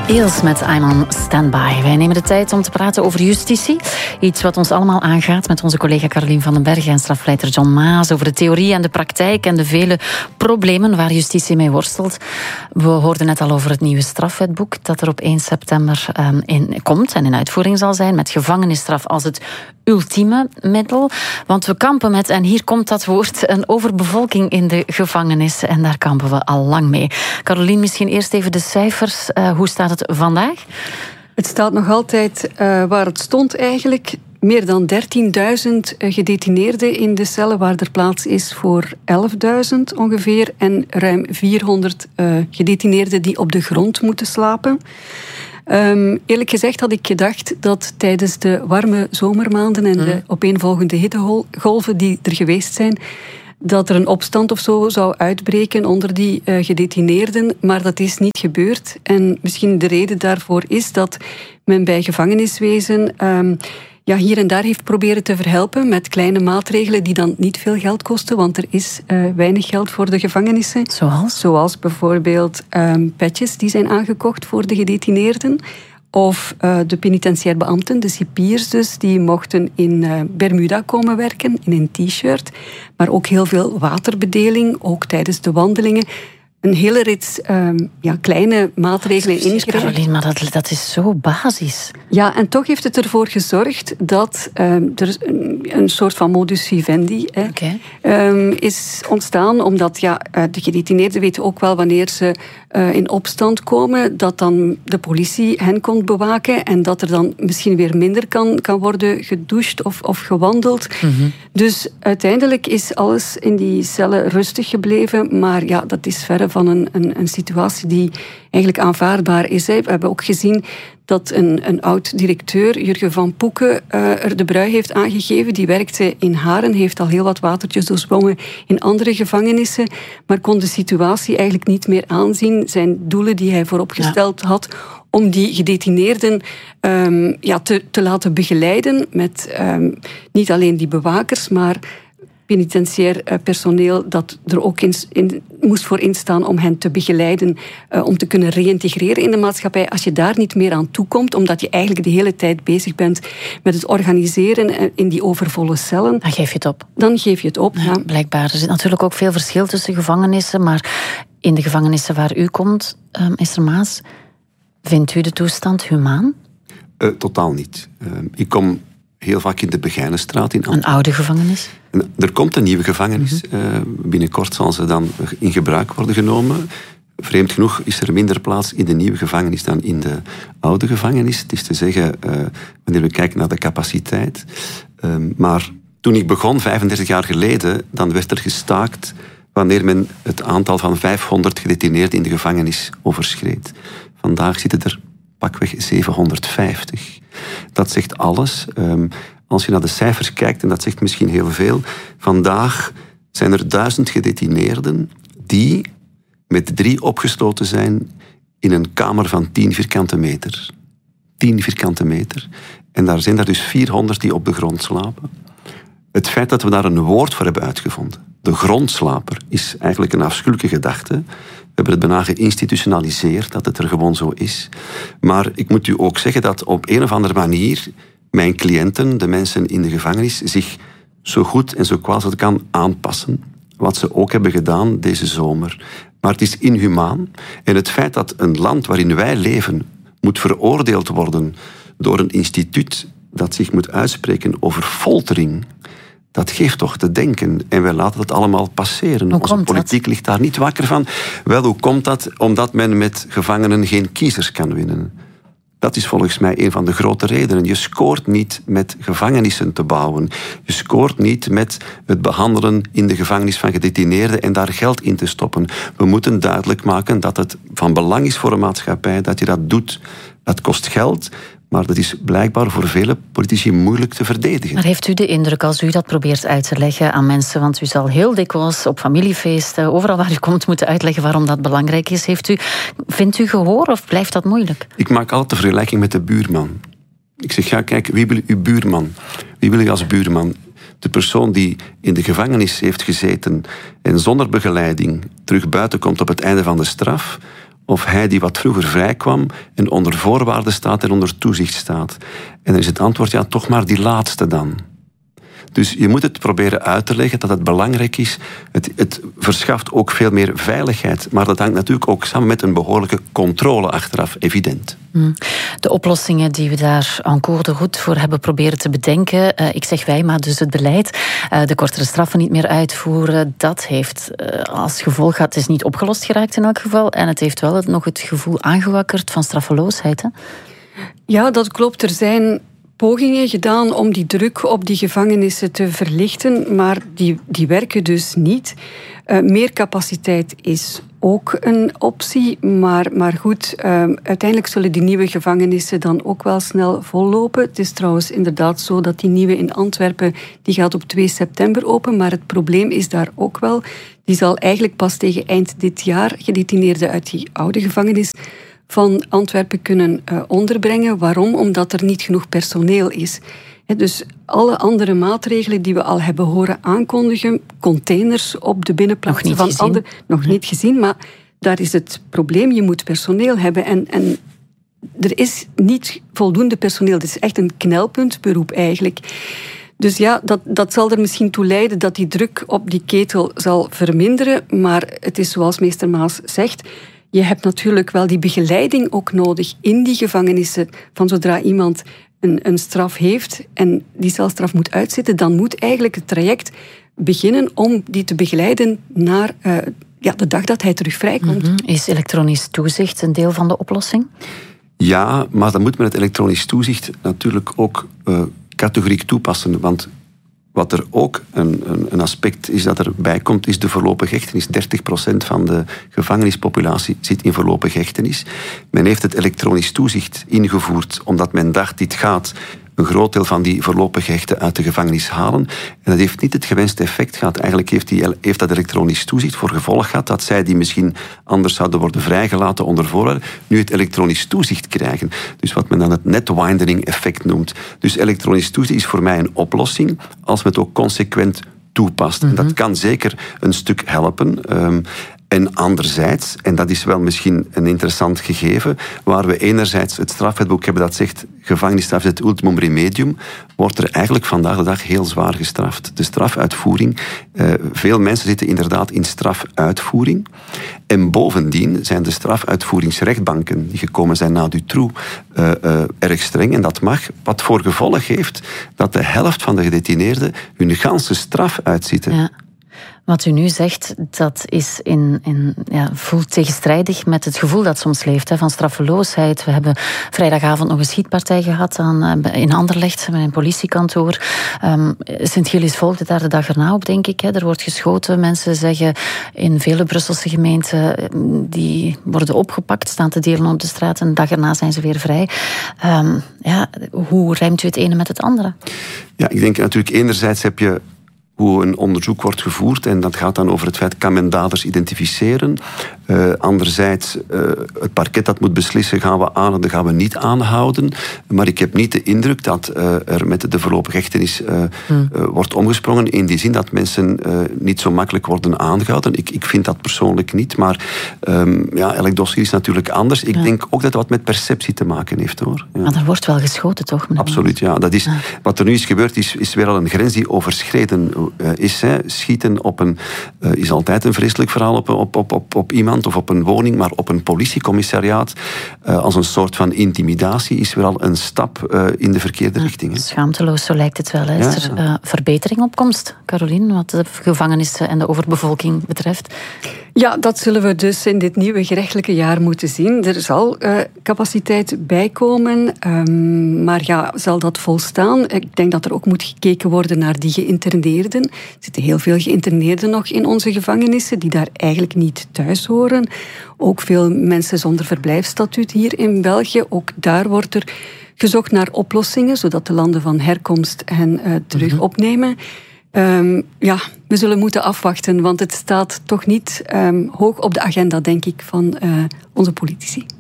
Eels met I'm on Standby. Wij nemen de tijd om te praten over justitie. Iets wat ons allemaal aangaat met onze collega Carolien van den Bergen en strafpleiter John Maas over de theorie en de praktijk en de vele problemen waar justitie mee worstelt. We hoorden net al over het nieuwe strafwetboek dat er op 1 september in komt en in uitvoering zal zijn met gevangenisstraf als het ultieme middel. Want we kampen met, en hier komt dat woord, een overbevolking in de gevangenis. En daar kampen we al lang mee. Carolien, misschien eerst even de cijfers. Hoe staat het vandaag? Het staat nog altijd waar het stond eigenlijk. Meer dan 13.000 gedetineerden in de cellen, waar er plaats is voor 11.000 ongeveer. En ruim 400 gedetineerden die op de grond moeten slapen. Eerlijk gezegd had ik gedacht dat tijdens de warme zomermaanden en de opeenvolgende hittegolven die er geweest zijn, dat er een opstand of zo zou uitbreken onder die gedetineerden, maar dat is niet gebeurd. En misschien de reden daarvoor is dat men bij gevangeniswezen hier en daar heeft proberen te verhelpen met kleine maatregelen die dan niet veel geld kosten, want er is weinig geld voor de gevangenissen. Zoals bijvoorbeeld petjes die zijn aangekocht voor de gedetineerden. Of de penitentiair beambten, de cipiers dus, die mochten in Bermuda komen werken, in een t-shirt. Maar ook heel veel waterbedeling, ook tijdens de wandelingen. Een hele rits kleine maatregelen ingrepen. Carolien, maar dat is zo basis. Ja, en toch heeft het ervoor gezorgd dat er een soort van modus vivendi is ontstaan. Omdat de gedetineerden weten ook wel wanneer ze in opstand komen, dat dan de politie hen kon bewaken en dat er dan misschien weer minder kan worden gedoucht of gewandeld. Mm-hmm. Dus uiteindelijk is alles in die cellen rustig gebleven, maar ja, dat is verre van een situatie die eigenlijk aanvaardbaar is. We hebben ook gezien dat een oud-directeur, Jurgen van Poeken, er de brui heeft aangegeven. Die werkte in Haren, heeft al heel wat watertjes doorzwommen in andere gevangenissen, maar kon de situatie eigenlijk niet meer aanzien. Zijn doelen die hij vooropgesteld had om die gedetineerden te laten begeleiden met niet alleen die bewakers, maar penitentiair personeel dat er ook moest voor instaan om hen te begeleiden, om te kunnen reïntegreren in de maatschappij. Als je daar niet meer aan toekomt, omdat je eigenlijk de hele tijd bezig bent met het organiseren in die overvolle cellen, dan geef je het op. Dan geef je het op, ja. Blijkbaar. Er zit natuurlijk ook veel verschil tussen gevangenissen, maar in de gevangenissen waar u komt, Esther Maas, vindt u de toestand humaan? Totaal niet. Ik kom heel vaak in de Begijnenstraat in Antwerpen. Een oude gevangenis? Er komt een nieuwe gevangenis. Binnenkort zal ze dan in gebruik worden genomen. Vreemd genoeg is er minder plaats in de nieuwe gevangenis dan in de oude gevangenis. Het is te zeggen, wanneer we kijken naar de capaciteit. Maar toen ik begon, 35 jaar geleden, dan werd er gestaakt wanneer men het aantal van 500 gedetineerden in de gevangenis overschreed. Vandaag zitten er pakweg 750. Dat zegt alles. Als je naar de cijfers kijkt, en dat zegt misschien heel veel, vandaag zijn er 1000 gedetineerden die met 3 opgesloten zijn in een kamer van 10 vierkante meter. 10 vierkante meter. En daar zijn er dus 400 die op de grond slapen. Het feit dat we daar een woord voor hebben uitgevonden, de grondslaper, is eigenlijk een afschuwelijke gedachte. We hebben het bijna geïnstitutionaliseerd, dat het er gewoon zo is. Maar ik moet u ook zeggen dat op een of andere manier mijn cliënten, de mensen in de gevangenis, zich zo goed en zo kwaad als het kan aanpassen. Wat ze ook hebben gedaan deze zomer. Maar het is inhumaan. En het feit dat een land waarin wij leven moet veroordeeld worden door een instituut dat zich moet uitspreken over foltering, dat geeft toch te denken. En wij laten het allemaal passeren. Onze politiek ligt daar niet wakker van. Wel, hoe komt dat? Omdat men met gevangenen geen kiezers kan winnen. Dat is volgens mij een van de grote redenen. Je scoort niet met gevangenissen te bouwen. Je scoort niet met het behandelen in de gevangenis van gedetineerden en daar geld in te stoppen. We moeten duidelijk maken dat het van belang is voor een maatschappij dat je dat doet. Dat kost geld, maar dat is blijkbaar voor vele politici moeilijk te verdedigen. Maar heeft u de indruk, als u dat probeert uit te leggen aan mensen, want u zal heel dikwijls op familiefeesten, overal waar u komt, moeten uitleggen waarom dat belangrijk is. Vindt u gehoor of blijft dat moeilijk? Ik maak altijd de vergelijking met de buurman. Ik zeg, ja, kijk, wie wil uw buurman? Wie wil je als buurman? De persoon die in de gevangenis heeft gezeten en zonder begeleiding terug buiten komt op het einde van de straf, of hij die wat vroeger vrijkwam en onder voorwaarden staat en onder toezicht staat. En dan is het antwoord, ja, toch maar die laatste dan. Dus je moet het proberen uit te leggen dat het belangrijk is. Het verschaft ook veel meer veiligheid. Maar dat hangt natuurlijk ook samen met een behoorlijke controle achteraf, evident. De oplossingen die we daar en cours de route voor hebben proberen te bedenken, ik zeg wij, maar dus het beleid, de kortere straffen niet meer uitvoeren, dat heeft als gevolg gehad, het is niet opgelost geraakt in elk geval, en het heeft wel nog het gevoel aangewakkerd van straffeloosheid. Hè? Ja, dat klopt. Er zijn pogingen gedaan om die druk op die gevangenissen te verlichten, maar die werken dus niet. Meer capaciteit is ook een optie, maar goed, uiteindelijk zullen die nieuwe gevangenissen dan ook wel snel vollopen. Het is trouwens inderdaad zo dat die nieuwe in Antwerpen, die gaat op 2 september open, maar het probleem is daar ook wel, die zal eigenlijk pas tegen eind dit jaar gedetineerden uit die oude gevangenis van Antwerpen kunnen onderbrengen. Waarom? Omdat er niet genoeg personeel is. Dus alle andere maatregelen die we al hebben horen aankondigen, containers op de binnenplaatsen van anderen, nog niet gezien, maar daar is het probleem, je moet personeel hebben en er is niet voldoende personeel. Het is echt een knelpuntberoep eigenlijk. Dus ja, dat zal er misschien toe leiden dat die druk op die ketel zal verminderen, maar het is zoals meester Maas zegt, je hebt natuurlijk wel die begeleiding ook nodig in die gevangenissen. Van zodra iemand een straf heeft en die celstraf moet uitzitten, dan moet eigenlijk het traject beginnen om die te begeleiden naar de dag dat hij terug vrijkomt. Is elektronisch toezicht een deel van de oplossing? Ja, maar dan moet men het elektronisch toezicht natuurlijk ook categoriek toepassen. Want wat er ook een aspect is dat erbij komt, is de voorlopige hechtenis. 30% van de gevangenispopulatie zit in voorlopige hechtenis. Men heeft het elektronisch toezicht ingevoerd omdat men dacht, dit gaat een groot deel van die voorlopig gehechten uit de gevangenis halen. En dat heeft niet het gewenste effect gehad. Eigenlijk heeft dat elektronisch toezicht voor gevolg gehad dat zij die misschien anders zouden worden vrijgelaten onder voorwaarden, nu het elektronisch toezicht krijgen. Dus wat men dan het netwindering effect noemt. Dus elektronisch toezicht is voor mij een oplossing als men het ook consequent toepast. En dat kan zeker een stuk helpen. En anderzijds, en dat is wel misschien een interessant gegeven, waar we enerzijds het strafwetboek hebben dat zegt gevangenisstraf is het ultimum remedium, wordt er eigenlijk vandaag de dag heel zwaar gestraft. De strafuitvoering, veel mensen zitten inderdaad in strafuitvoering. En bovendien zijn de strafuitvoeringsrechtbanken die gekomen zijn na Dutroux erg streng. En dat mag, wat voor gevolg heeft dat de helft van de gedetineerden hun ganse straf uitzitten. Ja. Wat u nu zegt, dat is voelt tegenstrijdig met het gevoel dat soms leeft, van straffeloosheid. We hebben vrijdagavond nog een schietpartij gehad in Anderlecht, bij een politiekantoor. Sint-Gilles volgde daar de dag erna op, denk ik. Er wordt geschoten. Mensen zeggen in vele Brusselse gemeenten, die worden opgepakt, staan te delen op de straat en de dag erna zijn ze weer vrij. Hoe rijmt u het ene met het andere? Ja, ik denk natuurlijk enerzijds heb je hoe een onderzoek wordt gevoerd. En dat gaat dan over het feit, kan men daders identificeren? Anderzijds, het parket dat moet beslissen, gaan we aanhouden, gaan we niet aanhouden. Maar ik heb niet de indruk dat er met de voorlopige hechtenis wordt omgesprongen. In die zin dat mensen niet zo makkelijk worden aangehouden. Ik vind dat persoonlijk niet. Maar elk dossier is natuurlijk anders. Ik denk ook dat het wat met perceptie te maken heeft, hoor. Ja. Maar er wordt wel geschoten, toch? Absoluut, ja. Dat is, wat er nu is gebeurd, is weer al een grens die overschreden is. Schieten is altijd een vreselijk verhaal op iemand of op een woning, maar op een politiecommissariaat als een soort van intimidatie is weer al een stap in de verkeerde richting. Hè. Schaamteloos, zo lijkt het wel. Hè. Is er verbetering op komst, Caroline, wat de gevangenissen en de overbevolking betreft? Ja, dat zullen we dus in dit nieuwe gerechtelijke jaar moeten zien. Er zal capaciteit bijkomen, maar zal dat volstaan? Ik denk dat er ook moet gekeken worden naar die geïnterneerden. Er zitten heel veel geïnterneerden nog in onze gevangenissen die daar eigenlijk niet thuis horen. Ook veel mensen zonder verblijfsstatuut hier in België. Ook daar wordt er gezocht naar oplossingen, zodat de landen van herkomst hen terug opnemen. We zullen moeten afwachten, want het staat toch niet hoog op de agenda, denk ik, van onze politici.